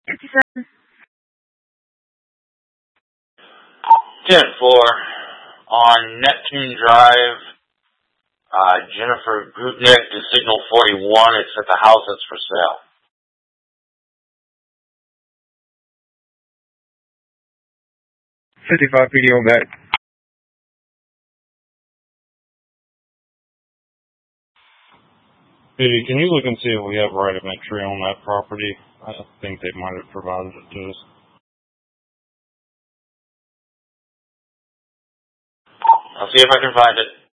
57. 10-4 on Neptune Drive, Jennifer Gutnick to signal 41. It's at the house that's for sale. 55 PD on back. Hey, can you look and see if we have right of entry on that property? I think they might have provided it to us. I'll see if I can find it.